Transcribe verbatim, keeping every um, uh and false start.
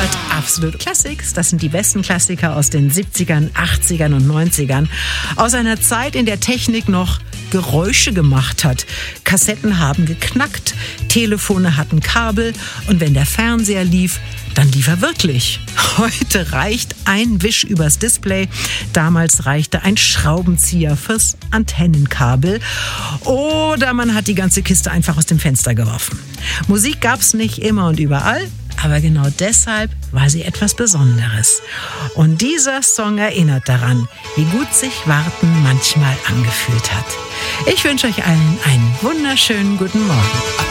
hört Absolute Classics. Das sind die besten Klassiker aus den siebzigern, achtzigern und neunzigern. Aus einer Zeit, in der Technik noch Geräusche gemacht hat. Kassetten haben geknackt, Telefone hatten Kabel und wenn der Fernseher lief, dann lief er wirklich. Heute reicht ein Wisch übers Display. Damals reichte ein Schraubenzieher fürs Antennenkabel. Oder man hat die ganze Kiste einfach aus dem Fenster geworfen. Musik gab's nicht immer und überall, aber genau deshalb war sie etwas Besonderes. Und dieser Song erinnert daran, wie gut sich Warten manchmal angefühlt hat. Ich wünsche euch allen einen wunderschönen guten Morgen.